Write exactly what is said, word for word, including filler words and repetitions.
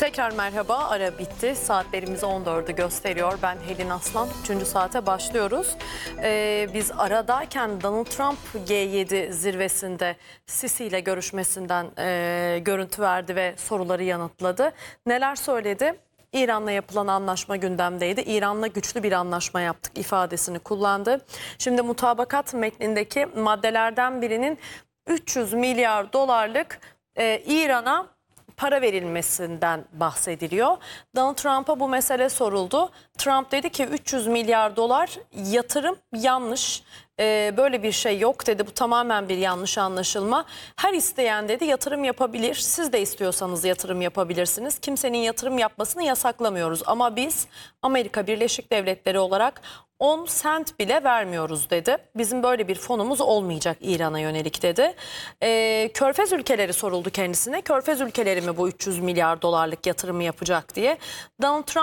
Tekrar merhaba. Ara bitti. Saatlerimiz on dördü gösteriyor. Ben Helin Aslan. Üçüncü saate başlıyoruz. Ee, biz aradayken Donald Trump G yedi zirvesinde Sisi ile görüşmesinden e, görüntü verdi ve soruları yanıtladı. Neler söyledi? İran'la yapılan anlaşma gündemdeydi. İran'la güçlü bir anlaşma yaptık ifadesini kullandı. Şimdi mutabakat metnindeki maddelerden birinin üç yüz milyar dolarlık e, İran'a para verilmesinden bahsediliyor. Donald Trump'a bu mesele soruldu. Trump dedi ki üç yüz milyar dolar yatırım yanlış. Ee, böyle bir şey yok dedi. Bu tamamen bir yanlış anlaşılma. Her isteyen dedi yatırım yapabilir. Siz de istiyorsanız yatırım yapabilirsiniz. Kimsenin yatırım yapmasını yasaklamıyoruz. Ama biz Amerika Birleşik Devletleri olarak on sent bile vermiyoruz dedi. Bizim böyle bir fonumuz olmayacak İran'a yönelik dedi. Ee, Körfez ülkeleri soruldu kendisine. Körfez ülkeleri mi bu üç yüz milyar dolarlık yatırımı yapacak diye. Donald Trump